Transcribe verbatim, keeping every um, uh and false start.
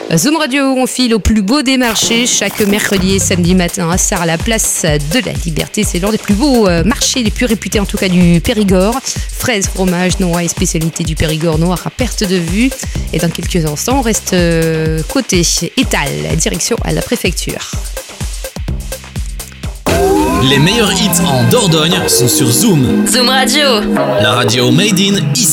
Zoom Radio, on file au plus beau des marchés chaque mercredi et samedi matin à Sarre, à la place de la Liberté. C'est l'un des plus beaux marchés, les plus réputés en tout cas du Périgord. Fraises, fromage, noix et spécialités du Périgord noir à perte de vue. Et dans quelques instants, on reste côté étal, direction à la préfecture. Les meilleurs hits en Dordogne sont sur Zoom. Zoom Radio. La radio made in ici.